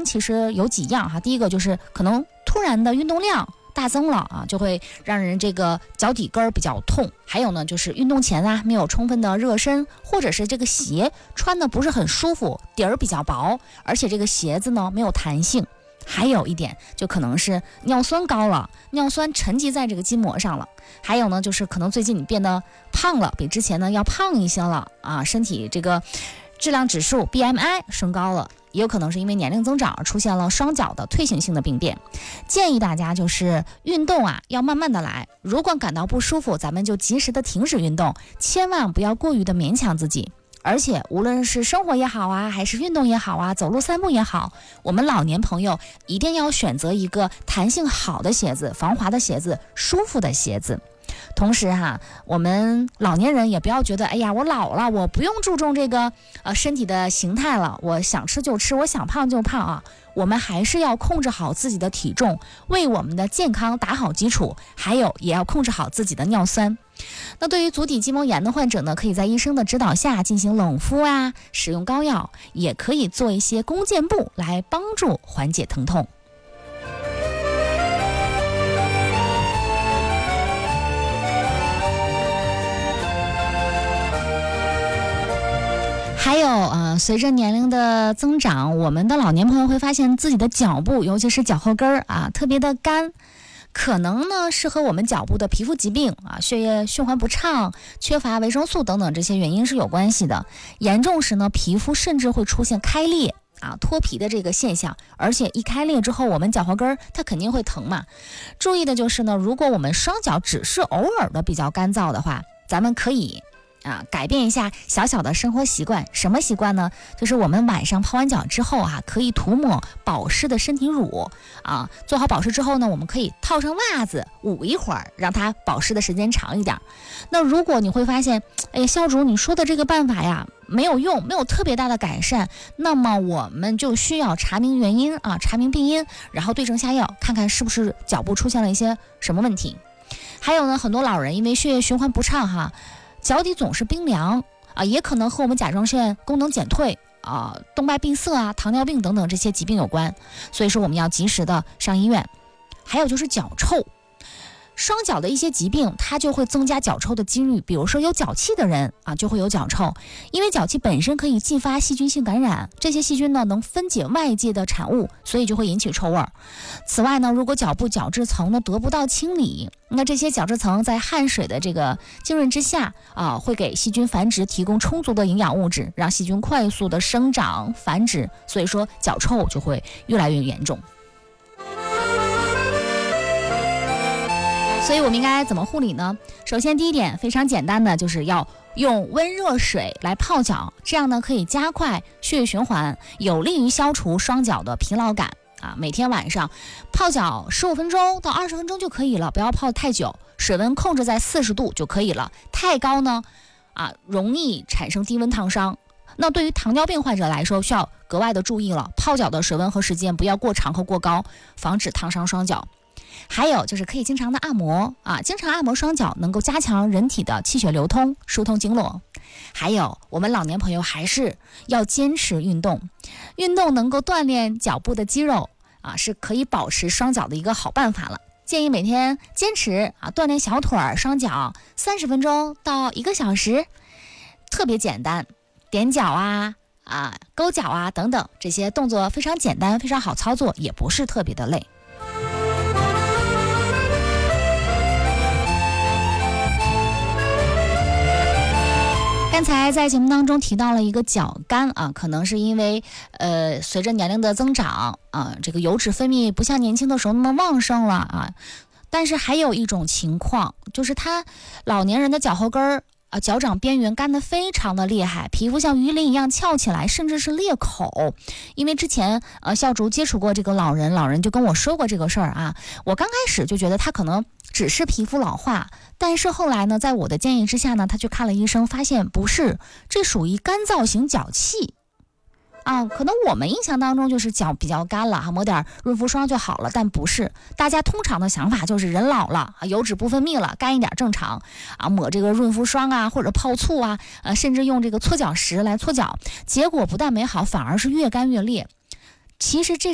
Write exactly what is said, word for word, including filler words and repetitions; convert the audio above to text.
其实有几样哈，第一个就是可能突然的运动量大增了啊，就会让人这个脚底跟比较痛。还有呢，就是运动前啊没有充分的热身，或者是这个鞋穿的不是很舒服，底儿比较薄，而且这个鞋子呢没有弹性。还有一点就可能是尿酸高了，尿酸沉积在这个筋膜上了。还有呢，就是可能最近你变得胖了，比之前呢要胖一些了啊，身体这个质量指数 B M I 升高了，也有可能是因为年龄增长出现了双脚的退行性的病变。建议大家就是运动啊要慢慢的来，如果感到不舒服，咱们就及时的停止运动，千万不要过于的勉强自己。而且无论是生活也好啊，还是运动也好啊，走路散步也好，我们老年朋友一定要选择一个弹性好的鞋子，防滑的鞋子，舒服的鞋子。同时哈，我们老年人也不要觉得，哎呀，我老了，我不用注重这个呃身体的形态了，我想吃就吃，我想胖就胖啊。我们还是要控制好自己的体重，为我们的健康打好基础，还有也要控制好自己的尿酸。那对于足底筋膜炎的患者呢，可以在医生的指导下进行冷敷啊，使用膏药，也可以做一些弓箭步来帮助缓解疼痛。还有呃，随着年龄的增长，我们的老年朋友会发现自己的脚部，尤其是脚后跟儿啊，特别的干，可能呢是和我们脚部的皮肤疾病啊、血液循环不畅、缺乏维生素等等这些原因是有关系的。严重时呢，皮肤甚至会出现开裂啊、脱皮的这个现象，而且一开裂之后，我们脚后跟儿它肯定会疼嘛。注意的就是呢，如果我们双脚只是偶尔的比较干燥的话，咱们可以啊，改变一下小小的生活习惯。什么习惯呢？就是我们晚上泡完脚之后啊，可以涂抹保湿的身体乳啊。做好保湿之后呢，我们可以套上袜子捂一会儿，让它保湿的时间长一点。那如果你会发现，哎呀，肖主你说的这个办法呀没有用，没有特别大的改善，那么我们就需要查明原因啊，查明病因，然后对症下药，看看是不是脚部出现了一些什么问题。还有呢，很多老人因为血液循环不畅哈。脚底总是冰凉啊，也可能和我们甲状腺功能减退啊、动脉闭塞啊、糖尿病等等这些疾病有关，所以说我们要及时的上医院。还有就是脚臭，双脚的一些疾病它就会增加脚臭的几率，比如说有脚气的人啊就会有脚臭，因为脚气本身可以继发细菌性感染，这些细菌呢能分解外界的产物，所以就会引起臭味。此外呢，如果脚部角质层呢得不到清理，那这些角质层在汗水的这个浸润之下啊，会给细菌繁殖提供充足的营养物质，让细菌快速的生长繁殖，所以说脚臭就会越来越严重。所以我们应该怎么护理呢？首先第一点非常简单的，就是要用温热水来泡脚，这样呢可以加快血液循环，有利于消除双脚的疲劳感啊。每天晚上泡脚十五分钟到二十分钟就可以了，不要泡太久，水温控制在四十度就可以了。太高呢啊容易产生低温烫伤。那对于糖尿病患者来说，需要格外的注意了，泡脚的水温和时间不要过长和过高，防止烫伤双脚。还有就是可以经常的按摩啊，经常按摩双脚能够加强人体的气血流通，疏通经络。还有我们老年朋友还是要坚持运动，运动能够锻炼脚部的肌肉啊，是可以保持双脚的一个好办法了。建议每天坚持啊锻炼小腿儿、双脚三十分钟到一个小时，特别简单，踮脚啊啊勾脚啊等等，这些动作非常简单，非常好操作，也不是特别的累。刚才在节目当中提到了一个脚干啊，可能是因为呃随着年龄的增长啊，这个油脂分泌不像年轻的时候那么旺盛了啊。但是还有一种情况，就是他老年人的脚后跟儿啊，脚掌边缘干得非常的厉害，皮肤像鱼鳞一样翘起来，甚至是裂口。因为之前呃校主接触过这个老人，老人就跟我说过这个事儿啊。我刚开始就觉得他可能只是皮肤老化，但是后来呢，在我的建议之下呢，他去看了医生，发现不是，这属于干燥型脚气啊。可能我们印象当中就是脚比较干了哈，抹点润肤霜就好了，但不是。大家通常的想法就是人老了，油脂不分泌了，干一点正常啊，抹这个润肤霜啊，或者泡醋啊，呃，甚至用这个搓脚石来搓脚，结果不但没好，反而是越干越裂。其实这